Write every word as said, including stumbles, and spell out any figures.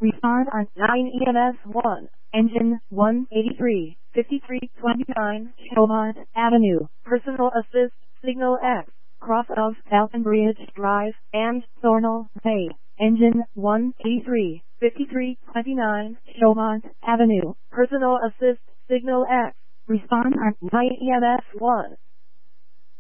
Respond on nine E M S one. Engine one eighty-three, fifty-three twenty-nine, Chaumont Avenue. Personal assist, signal X. Cross of Falconbridge Drive and Thornell Bay. Engine one eighty-three, fifty-three twenty-nine, Chaumont Avenue. Personal assist, signal X. Respond on nine E M S one.